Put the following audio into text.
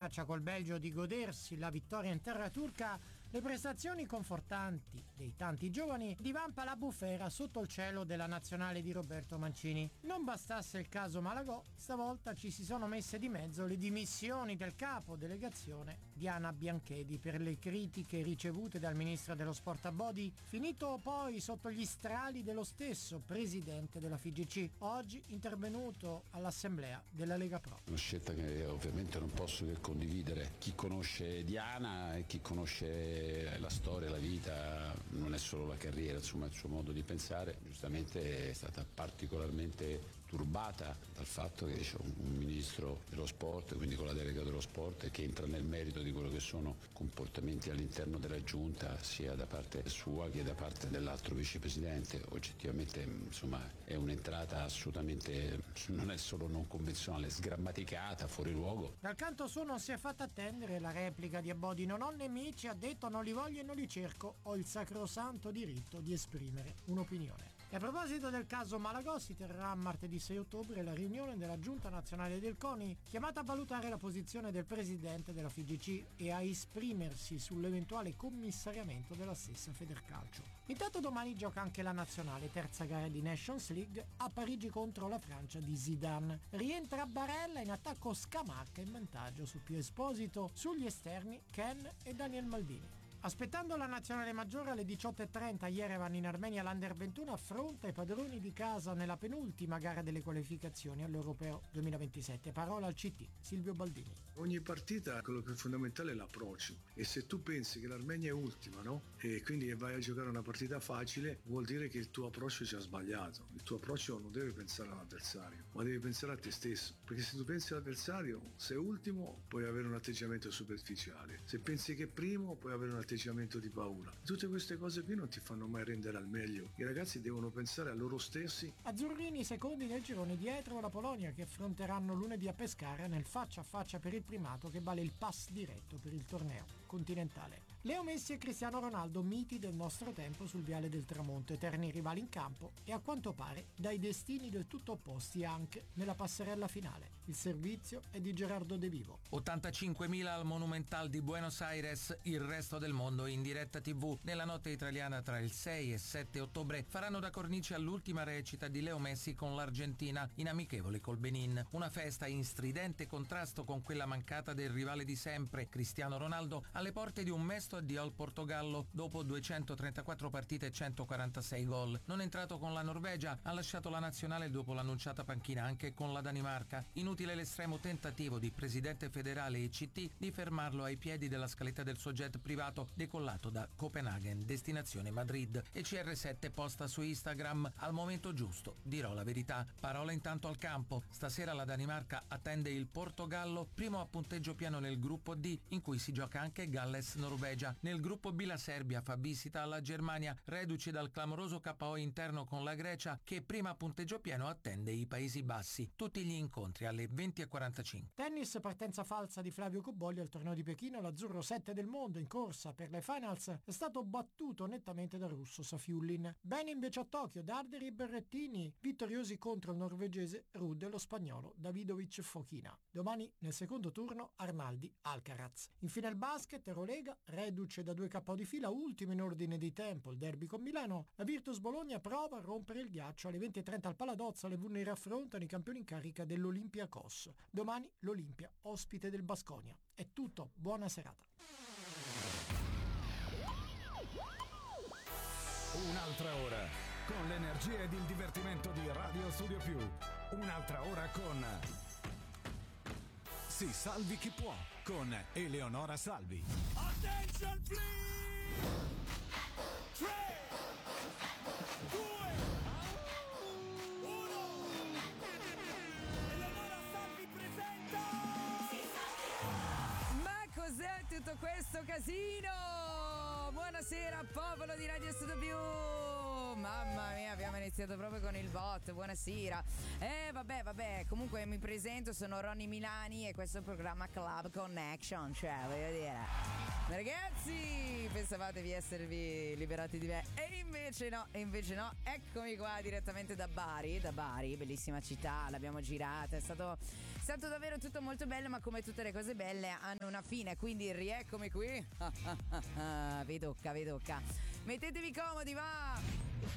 minaccia col Belgio di godersi la vittoria in terra turca, le prestazioni confortanti dei tanti giovani divampa la bufera sotto il cielo della nazionale di Roberto Mancini. Non bastasse il caso Malagò, stavolta ci si sono messe di mezzo le dimissioni del capo delegazione Diana Bianchedi per le critiche ricevute dal ministro dello sport Abodi, finito poi sotto gli strali dello stesso presidente della FIGC, oggi intervenuto all'assemblea della Lega Pro. Una scelta che ovviamente non posso che condividere. Chi conosce Diana e chi conosce la storia, la vita, non è solo la carriera, insomma il suo modo di pensare, giustamente è stata particolarmente turbata dal fatto che c'è un ministro dello sport, quindi con la delega dello sport, che entra nel merito di quello che sono comportamenti all'interno della giunta, sia da parte sua che da parte dell'altro vicepresidente. Oggettivamente insomma è un'entrata assolutamente, non è solo non convenzionale, sgrammaticata, fuori luogo. Dal canto suo non si è fatta attendere la replica di Abodi: non ho nemici, ha detto, non li voglio e non li cerco, ho il sacrosanto diritto di esprimere un'opinione. E a proposito del caso Malagò, si terrà martedì 6 ottobre la riunione della Giunta Nazionale del CONI, chiamata a valutare la posizione del presidente della FIGC e a esprimersi sull'eventuale commissariamento della stessa Federcalcio. Intanto domani gioca anche la nazionale, terza gara di Nations League, a Parigi contro la Francia di Zidane. Rientra Barella, in attacco Scamacca, in vantaggio su Pio Esposito, sugli esterni Ken e Daniel Maldini. Aspettando la nazionale maggiore alle 18:30 a Yerevan in Armenia, l'Under 21 affronta i padroni di casa nella penultima gara delle qualificazioni all'Europeo 2027. Parola al CT, Silvio Baldini. Ogni partita quello che è fondamentale è l'approccio, e se tu pensi che l'Armenia è ultima, no? E quindi vai a giocare una partita facile, vuol dire che il tuo approccio ci ha sbagliato. Il tuo approccio non deve pensare all'avversario, ma devi pensare a te stesso, perché se tu pensi all'avversario, se è ultimo puoi avere un atteggiamento superficiale, se pensi che è primo puoi avere un atteggiamento di paura. Tutte queste cose qui non ti fanno mai rendere al meglio. I ragazzi devono pensare a loro stessi. Azzurrini secondi nel girone, dietro la Polonia, che affronteranno lunedì a Pescara nel faccia a faccia per il primato che vale il pass diretto per il torneo continentale. Leo Messi e Cristiano Ronaldo, miti del nostro tempo sul viale del tramonto, eterni rivali in campo e a quanto pare dai destini del tutto opposti anche nella passerella finale. Il servizio è di Gerardo De Vivo. 85.000 al Monumental di Buenos Aires, il resto del mondo in diretta TV. Nella notte italiana tra il 6 e 7 ottobre faranno da cornice all'ultima recita di Leo Messi con l'Argentina in amichevole col Benin. Una festa in stridente contrasto con quella mancata del rivale di sempre, Cristiano Ronaldo, alle porte di un mesto addio al Portogallo dopo 234 partite e 146 gol. Non entrato con la Norvegia, ha lasciato la nazionale dopo l'annunciata panchina anche con la Danimarca. Inutile l'estremo tentativo di presidente federale e CT di fermarlo ai piedi della scaletta del suo jet privato decollato da Copenaghen, destinazione Madrid. E CR7 posta su Instagram: al momento giusto dirò la verità. Parola intanto al campo. Stasera la Danimarca attende il Portogallo, primo a punteggio pieno nel gruppo D, in cui si gioca anche Galles-Norvegia. Nel gruppo B la Serbia fa visita alla Germania, reduce dal clamoroso KO interno con la Grecia, che prima a punteggio pieno attende i Paesi Bassi. Tutti gli incontri alle 20:45. Tennis, partenza falsa di Flavio Cobolli al torneo di Pechino. L'azzurro 7 del mondo in corsa per le finals è stato battuto nettamente dal russo Safiullin. Bene invece a Tokyo, Darderi e Berrettini vittoriosi contro il norvegese Ruud e lo spagnolo Davidovic Fokina. Domani nel secondo turno Arnaldi Alcaraz. Infine il basket, Eurolega, reduce da 2 KO di fila, ultimo in ordine di tempo il derby con Milano. La Virtus Bologna prova a rompere il ghiaccio. Alle 20:30 al Paladozzo le Vulneri affrontano i campioni in carica dell'Olympiakos. Domani l'Olimpia ospite del Baskonia. È tutto, buona serata. Un'altra ora con l'energia ed il divertimento di Radio Studio Più. Un'altra ora con Si salvi chi può con Eleonora Salvi. Attention please! 3, 2, 1. Eleonora Salvi presenta Si salvi! Ma cos'è tutto questo casino? Buonasera popolo di Radio Studio Più. mamma mia, abbiamo iniziato proprio con il bot. Buonasera. Vabbè, comunque mi presento, sono Ronny Milani e questo è il programma Club Connection, cioè voglio dire, ragazzi, pensavate di esservi liberati di me e invece no, eccomi qua direttamente da Bari, bellissima città, l'abbiamo girata, è stato davvero tutto molto bello, ma come tutte le cose belle hanno una fine, quindi rieccomi qui. Vi tocca. Mettetevi comodi, va!